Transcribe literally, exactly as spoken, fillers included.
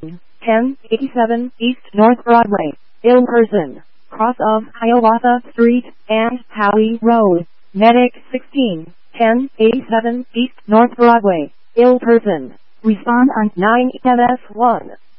ten eighty-seven East North Broadway, ill person, cross of Hiawatha Street and Howie Road. Medic sixteen ten eighty-seven East North Broadway, ill person. Respond on nine M S one.